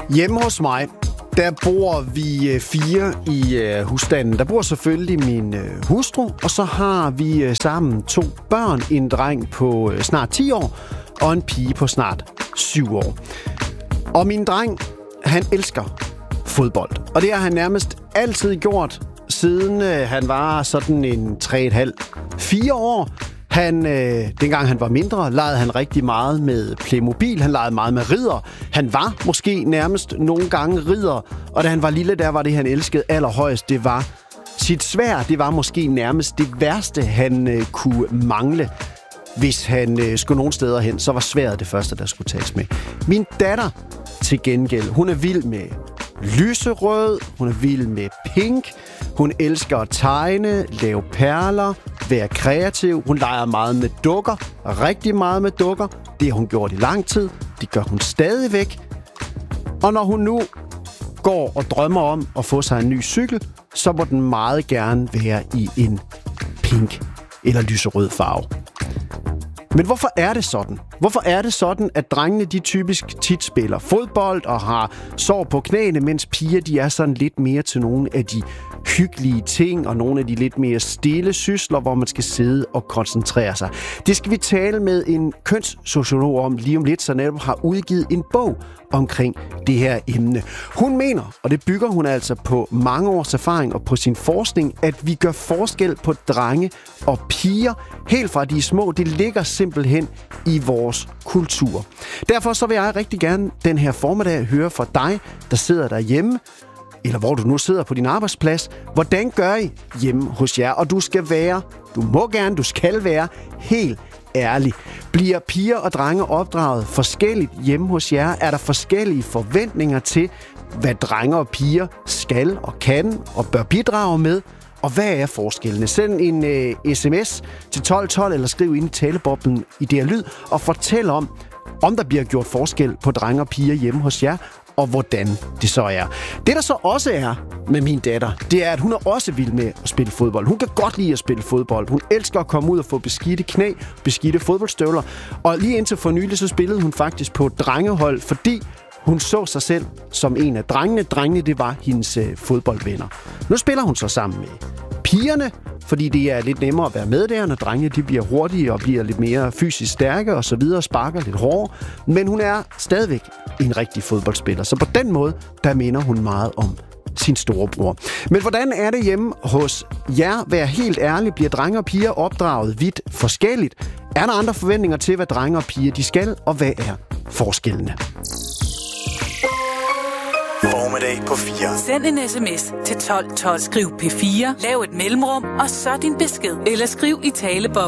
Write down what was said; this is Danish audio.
Hjemme hos mig, der bor vi 4 i husstanden. Der bor selvfølgelig min hustru, og så har vi sammen 2 børn. En dreng på snart 10 år, og en pige på snart 7 år. Og min dreng, han elsker fodbold. Og det har han nærmest altid gjort, siden han var sådan en 3,5-4 år. Dengang han var mindre, legede han rigtig meget med Playmobil. Han legede meget med ridder. Han var måske nærmest nogle gange ridder. Og da han var lille, der var det, han elskede allerhøjst. Det var sit sværd. Det var måske nærmest det værste, han kunne mangle. Hvis han skulle nogen steder hen, så var sværdet det første, der skulle tages med. Min datter til gengæld, hun er vild med lyserød. Hun er vild med pink. Hun elsker at tegne, lave perler, være kreativ. Hun leger meget med dukker, rigtig meget med dukker. Det har hun gjort i lang tid. Det gør hun stadigvæk. Og når hun nu går og drømmer om at få sig en ny cykel, så må den meget gerne være i en pink eller lyserød farve. Men hvorfor er det sådan? Hvorfor er det sådan, at drengene de typisk tit spiller fodbold og har sår på knæene, mens piger de er sådan lidt mere til nogle af de hyggelige ting og nogle af de lidt mere stille sysler, hvor man skal sidde og koncentrere sig? Det skal vi tale med en kønssociolog om lige om lidt, så netop har udgivet en bog omkring det her emne. Hun mener, og det bygger hun altså på mange års erfaring og på sin forskning, at vi gør forskel på drenge og piger helt fra de er små. Det ligger simpelthen i vores kultur. Derfor så vil jeg rigtig gerne den her formiddag høre fra dig, der sidder derhjemme, eller hvor du nu sidder på din arbejdsplads. Hvordan gør I hjemme hos jer? Og du skal være helt ærlig. Bliver piger og drenge opdraget forskelligt hjemme hos jer? Er der forskellige forventninger til, hvad drenge og piger skal og kan og bør bidrage med? Og hvad er forskellene? Send en sms til 1212 eller skriv ind i taleboblen i DR Lyd og fortæl om der bliver gjort forskel på drenge og piger hjemme hos jer, og hvordan det så er. Det, der så også er med min datter, det er, at hun er også vild med at spille fodbold. Hun kan godt lide at spille fodbold. Hun elsker at komme ud og få beskidte knæ, beskidte fodboldstøvler. Og lige indtil for nylig, så spillede hun faktisk på drengehold, fordi hun så sig selv som en af drengene. Drengene, det var hendes fodboldvenner. Nu spiller hun så sammen med pigerne, fordi det er lidt nemmere at være med der, når drengene de bliver hurtige og bliver lidt mere fysisk stærke og så videre, sparker lidt hårdere. Men hun er stadigvæk en rigtig fodboldspiller, så på den måde, der minder hun meget om sin storebror. Men hvordan er det hjemme hos jer? Vær helt ærlig, bliver drenge og piger opdraget vidt forskelligt? Er der andre forventninger til, hvad drenge og piger de skal, og hvad er forskellene? Formiddag på 4. Send en sms til 1212. Skriv P4, lav et mellemrum, og så din besked. Eller skriv i taleboblen.